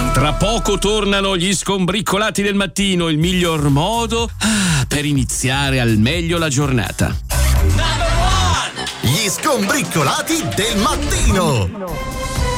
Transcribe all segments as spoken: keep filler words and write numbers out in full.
Tra poco tornano gli skombriccolati del mattino, il miglior modo ah, per iniziare al meglio la giornata. Gli skombriccolati del mattino.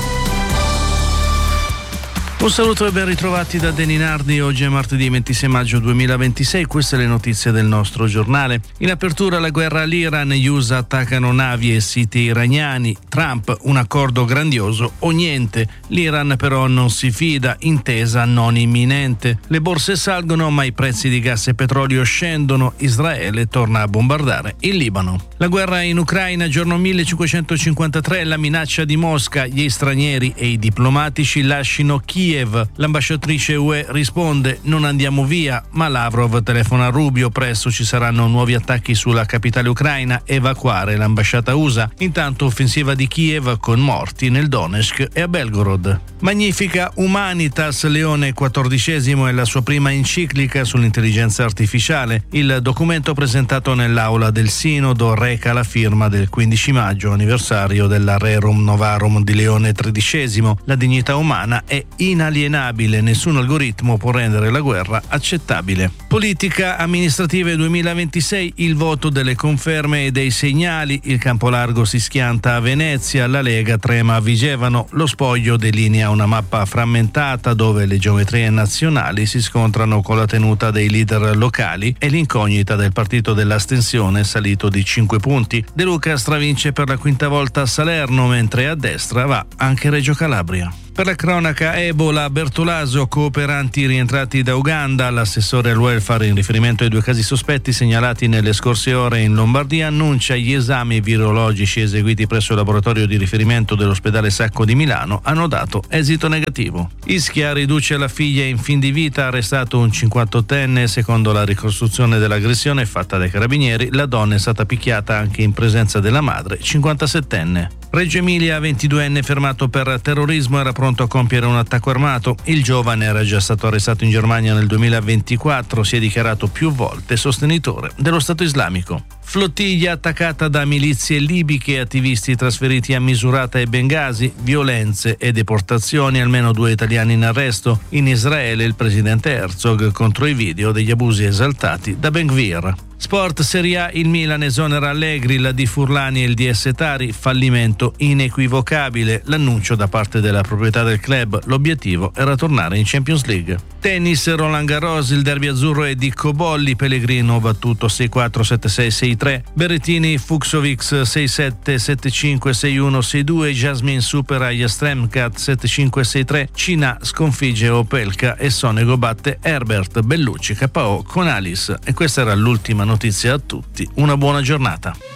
Un saluto e ben ritrovati da Deni Nardi. Oggi è martedì ventisei maggio duemilaventisei, queste le notizie del nostro giornale. In apertura la guerra all'Iran, gli U S A attaccano navi e siti iraniani, Trump un accordo grandioso o niente, l'Iran però non si fida, intesa non imminente. Le borse salgono ma i prezzi di gas e petrolio scendono, Israele torna a bombardare il Libano. La guerra in Ucraina, giorno millecinquecentocinquantatré, la minaccia di Mosca, gli stranieri e i diplomatici lascino Kiev. L'ambasciatrice U E risponde: non andiamo via, ma Lavrov telefona a Rubio, presto ci saranno nuovi attacchi sulla capitale ucraina, evacuare l'ambasciata U S A. Intanto offensiva di Kiev con morti nel Donetsk e a Belgorod. Magnifica Humanitas, Leone quattordicesimo è la sua prima enciclica sull'intelligenza artificiale. Il documento presentato nell'aula del Sinodo reca la firma del quindici maggio, anniversario della Rerum Novarum di Leone tredicesimo. La dignità umana è inalienabile, nessun algoritmo può rendere la guerra accettabile. Politica amministrative duemilaventisei, il voto delle conferme e dei segnali, il campo largo si schianta a Venezia, la Lega trema a Vigevano, lo spoglio delinea una mappa frammentata dove le geometrie nazionali si scontrano con la tenuta dei leader locali e l'incognita del partito dell'astensione salito di cinque punti. De Luca stravince per la quinta volta a Salerno, mentre a destra va anche Reggio Calabria. Per la cronaca, Ebola, Bertolaso, cooperanti rientrati da Uganda, l'assessore al welfare in riferimento ai due casi sospetti segnalati nelle scorse ore in Lombardia annuncia gli esami virologici eseguiti presso il laboratorio di riferimento dell'ospedale Sacco di Milano hanno dato esito negativo. Ischia riduce la figlia in fin di vita, arrestato un cinquantottenne, secondo la ricostruzione dell'aggressione fatta dai carabinieri, la donna è stata picchiata anche in presenza della madre, cinquantasettenne. Reggio Emilia, ventiduenne fermato per terrorismo, era pronto a compiere un attacco armato. Il giovane era già stato arrestato in Germania nel duemilaventiquattro, si è dichiarato più volte sostenitore dello Stato islamico. Flottiglia attaccata da milizie libiche e attivisti trasferiti a Misurata e Bengasi, violenze e deportazioni, almeno due italiani in arresto. In Israele il presidente Herzog contro i video degli abusi esaltati da Ben Gvir. Sport Serie A, il Milan esonera Allegri, la di Furlani e il D S Tari, fallimento inequivocabile, l'annuncio da parte della proprietà del club, l'obiettivo era tornare in Champions League. Tennis, Roland Garros, il derby azzurro è di Cobolli, Pellegrino battuto sei quattro sette sei sei tre, Berrettini Fucsovics sei sette sette cinque sei uno sei due, Jasmine supera Yastremkat sette cinque sei tre, Cina sconfigge Opelka e Sonego batte Herbert, Bellucci K O con Alice. E questa era l'ultima notizia a tutti, una buona giornata.